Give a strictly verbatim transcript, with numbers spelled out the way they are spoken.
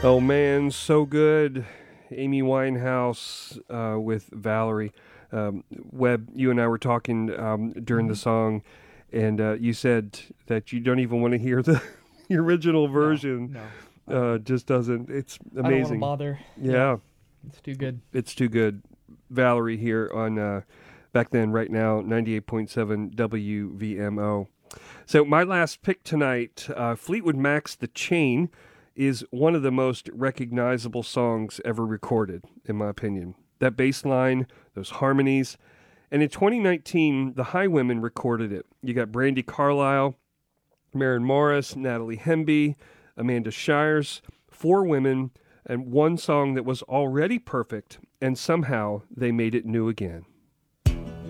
Oh man, so good. Amy Winehouse uh, with Valerie. Um, Webb, you and I were talking um, during the song, and uh, you said that you don't even want to hear the, the original version. No, no. Uh, just doesn't. It's I don't want to amazing. bother. Yeah, It's too good. it's too good. Valerie here on uh, back then, right now, ninety-eight point seven W V M O. So my last pick tonight, uh, Fleetwood Mac's "The Chain," is one of the most recognizable songs ever recorded, in my opinion. That bass line, those harmonies. And in twenty nineteen, the Highwomen recorded it. You got Brandi Carlile, Maren Morris, Natalie Hemby, Amanda Shires, four women, and one song that was already perfect, and somehow they made it new again.